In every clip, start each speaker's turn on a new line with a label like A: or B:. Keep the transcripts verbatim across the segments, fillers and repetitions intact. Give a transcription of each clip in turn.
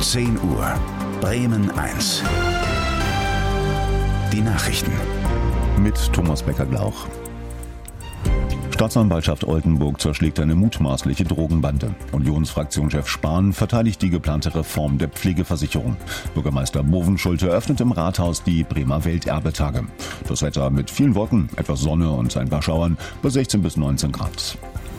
A: zehn Uhr. Bremen eins. Die Nachrichten.
B: Mit Thomas Becker-Glauch. Staatsanwaltschaft Oldenburg zerschlägt eine mutmaßliche Drogenbande. Unionsfraktionschef Spahn verteidigt die geplante Reform der Pflegeversicherung. Bürgermeister Bovenschulte eröffnet im Rathaus die Bremer Welterbetage. Das Wetter mit vielen Wolken, etwas Sonne und ein paar Schauern bei sechzehn bis neunzehn Grad.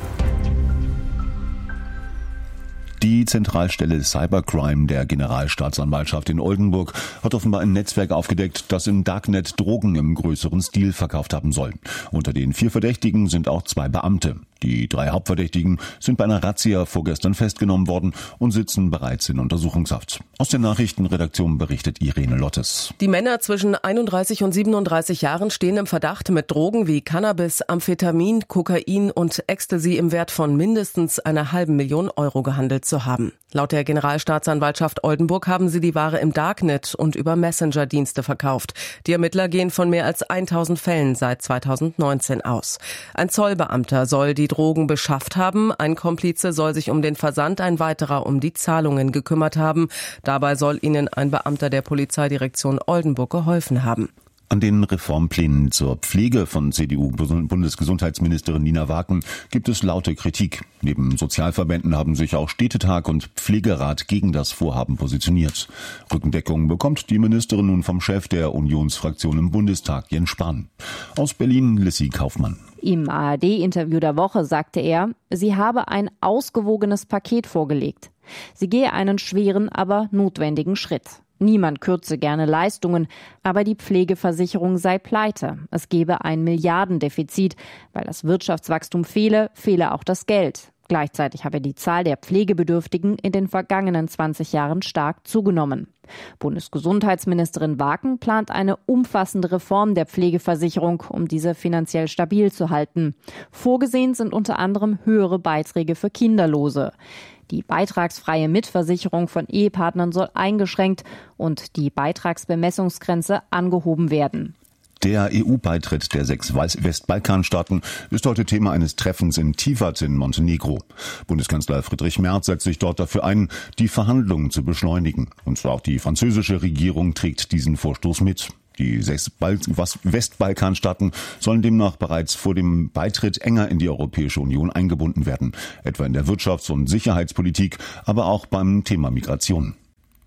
B: Die Zentralstelle Cybercrime der Generalstaatsanwaltschaft in Oldenburg hat offenbar ein Netzwerk aufgedeckt, das im Darknet Drogen im größeren Stil verkauft haben soll. Unter den vier Verdächtigen sind auch zwei Beamte. Die drei Hauptverdächtigen sind bei einer Razzia vorgestern festgenommen worden und sitzen bereits in Untersuchungshaft. Aus der Nachrichtenredaktion berichtet Irene Lottes.
C: Die Männer zwischen einunddreißig und siebenunddreißig Jahren stehen im Verdacht, mit Drogen wie Cannabis, Amphetamin, Kokain und Ecstasy im Wert von mindestens einer halben Million Euro gehandelt zu haben. Laut der Generalstaatsanwaltschaft Oldenburg haben sie die Ware im Darknet und über Messenger-Dienste verkauft. Die Ermittler gehen von mehr als tausend Fällen seit zweitausendneunzehn aus. Ein Zollbeamter soll die Drogen beschafft haben, ein Komplize soll sich um den Versand, ein weiterer um die Zahlungen gekümmert haben. Dabei soll ihnen ein Beamter der Polizeidirektion Oldenburg geholfen haben.
B: An den Reformplänen zur Pflege von C D U-Bundesgesundheitsministerin Nina Waken gibt es laute Kritik. Neben Sozialverbänden haben sich auch Städtetag und Pflegerat gegen das Vorhaben positioniert. Rückendeckung bekommt die Ministerin nun vom Chef der Unionsfraktion im Bundestag, Jens Spahn. Aus Berlin, Lissy Kaufmann.
D: Im A R D-Interview der Woche sagte er, sie habe ein ausgewogenes Paket vorgelegt. Sie gehe einen schweren, aber notwendigen Schritt. Niemand kürze gerne Leistungen, aber die Pflegeversicherung sei pleite. Es gebe ein Milliardendefizit. Weil das Wirtschaftswachstum fehle, fehle auch das Geld. Gleichzeitig habe die Zahl der Pflegebedürftigen in den vergangenen zwanzig Jahren stark zugenommen. Bundesgesundheitsministerin Waken plant eine umfassende Reform der Pflegeversicherung, um diese finanziell stabil zu halten. Vorgesehen sind unter anderem höhere Beiträge für Kinderlose. Die beitragsfreie Mitversicherung von Ehepartnern soll eingeschränkt und die Beitragsbemessungsgrenze angehoben werden.
B: Der E U-Beitritt der sechs Westbalkanstaaten ist heute Thema eines Treffens in Tivat in Montenegro. Bundeskanzler Friedrich Merz setzt sich dort dafür ein, die Verhandlungen zu beschleunigen. Und auch die französische Regierung trägt diesen Vorstoß mit. Die sechs Westbalkanstaaten sollen demnach bereits vor dem Beitritt enger in die Europäische Union eingebunden werden, etwa in der Wirtschafts- und Sicherheitspolitik, aber auch beim Thema Migration.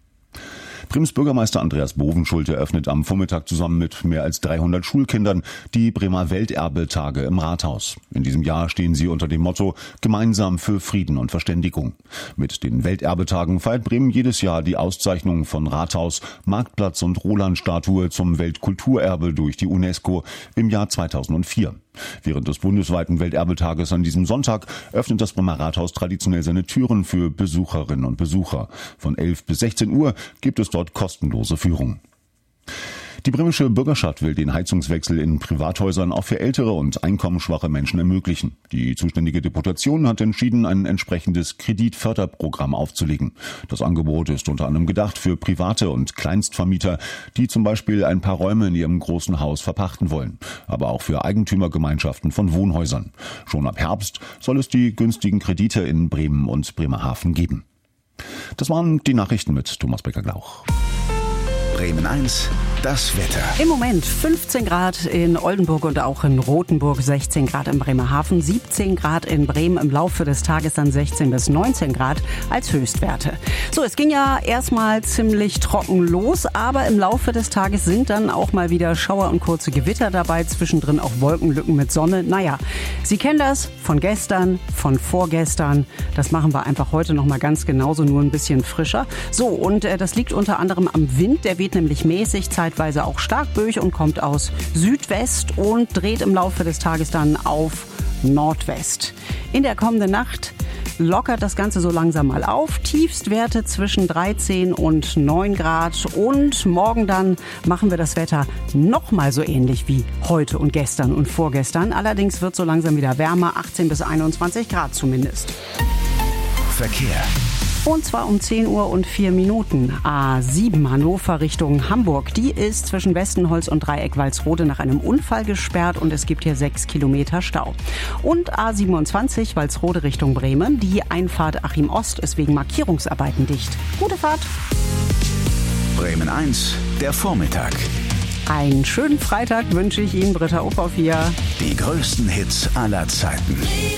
B: Brems Bürgermeister Andreas Bovenschulte eröffnet am Vormittag zusammen mit mehr als dreihundert Schulkindern die Bremer Welterbetage im Rathaus. In diesem Jahr stehen sie unter dem Motto Gemeinsam für Frieden und Verständigung. Mit den Welterbetagen feiert Bremen jedes Jahr die Auszeichnung von Rathaus, Marktplatz und Roland-Statue zum Weltkulturerbe durch die UNESCO im Jahr zweitausendvier. Während des bundesweiten Welterbetages an diesem Sonntag öffnet das Bremer Rathaus traditionell seine Türen für Besucherinnen und Besucher. Von elf bis sechzehn Uhr gibt es dort kostenlose Führung. Die bremische Bürgerschaft will den Heizungswechsel in Privathäusern auch für ältere und einkommensschwache Menschen ermöglichen. Die zuständige Deputation hat entschieden, ein entsprechendes Kreditförderprogramm aufzulegen. Das Angebot ist unter anderem gedacht für Private und Kleinstvermieter, die zum Beispiel ein paar Räume in ihrem großen Haus verpachten wollen, aber auch für Eigentümergemeinschaften von Wohnhäusern. Schon ab Herbst soll es die günstigen Kredite in Bremen und Bremerhaven geben. Das waren die Nachrichten mit Thomas Becker-Glauch.
A: Bremen eins, das Wetter.
E: Im Moment fünfzehn Grad in Oldenburg und auch in Rothenburg, sechzehn Grad in Bremerhaven, siebzehn Grad in Bremen, im Laufe des Tages dann sechzehn bis neunzehn Grad als Höchstwerte. So, es ging ja erstmal ziemlich trocken los, aber im Laufe des Tages sind dann auch mal wieder Schauer und kurze Gewitter dabei, zwischendrin auch Wolkenlücken mit Sonne. Naja, Sie kennen das von gestern, von vorgestern. Das machen wir einfach heute noch mal ganz genauso, nur ein bisschen frischer. So, und äh, das liegt unter anderem am Wind, der weht nämlich mäßig, zeitweise auch stark durch und kommt aus Südwest und dreht im Laufe des Tages dann auf Nordwest. In der kommenden Nacht lockert das Ganze so langsam mal auf. Tiefstwerte zwischen dreizehn und neun Grad. Und morgen dann machen wir das Wetter noch mal so ähnlich wie heute und gestern und vorgestern. Allerdings wird so langsam wieder wärmer, achtzehn bis einundzwanzig Grad zumindest.
A: Verkehr.
E: Und zwar um zehn Uhr und vier Minuten. A sieben Hannover Richtung Hamburg. Die ist zwischen Westenholz und Dreieck Walsrode nach einem Unfall gesperrt und es gibt hier sechs Kilometer Stau. Und A siebenundzwanzig Walsrode Richtung Bremen. Die Einfahrt Achim Ost ist wegen Markierungsarbeiten dicht. Gute Fahrt.
A: Bremen eins, der Vormittag.
E: Einen schönen Freitag wünsche ich Ihnen, Britta Ophoff hier.
A: Die größten Hits aller Zeiten.